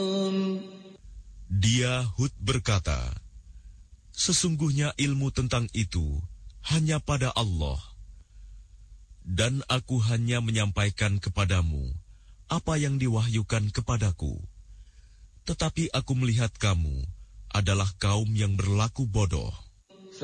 Dia Hud berkata, sesungguhnya ilmu tentang itu hanya pada Allah. Dan aku hanya menyampaikan kepadamu apa yang diwahyukan kepadaku. Tetapi aku melihat kamu adalah kaum yang berlaku bodoh.